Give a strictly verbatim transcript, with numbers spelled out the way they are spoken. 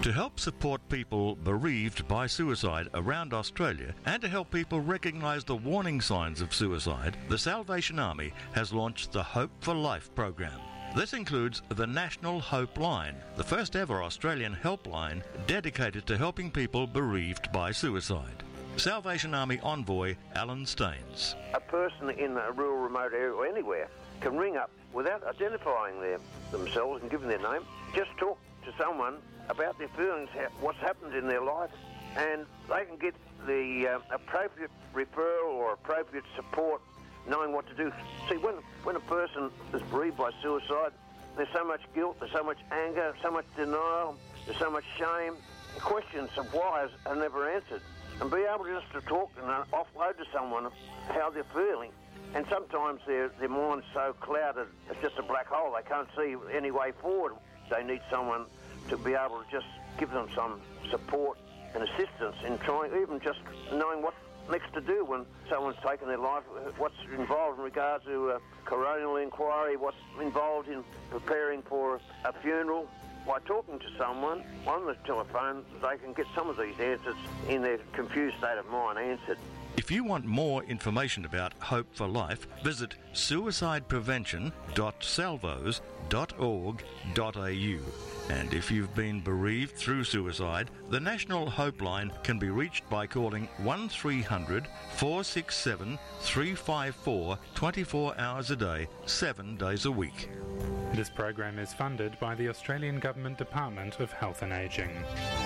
To help support people bereaved by suicide around Australia and to help people recognise the warning signs of suicide, the Salvation Army has launched the Hope for Life program. This includes the National Hope Line, the first ever Australian helpline dedicated to helping people bereaved by suicide. Salvation Army envoy Alan Staines. A person in a rural, remote area or anywhere can ring up without identifying their, themselves and giving their name, just talk to someone about their feelings, what's happened in their life, and they can get the uh, appropriate referral or appropriate support, knowing what to do. See, when when a person is bereaved by suicide, there's so much guilt, there's so much anger, so much denial, there's so much shame. Questions of why are never answered. And be able just to talk and offload to someone how they're feeling. And sometimes their their mind's so clouded, it's just a black hole. They can't see any way forward. They need someone to be able to just give them some support and assistance in trying, even just knowing what next to do when someone's taken their life, what's involved in regards to a coronial inquiry, what's involved in preparing for a funeral. By talking to someone on the telephone, they can get some of these answers in their confused state of mind answered. If you want more information about Hope for Life, visit suicide prevention dot salvos dot org dot a u. And if you've been bereaved through suicide, the National Hope Line can be reached by calling one three hundred, four six seven, three five four twenty-four hours a day, seven days a week. This program is funded by the Australian Government Department of Health and Ageing.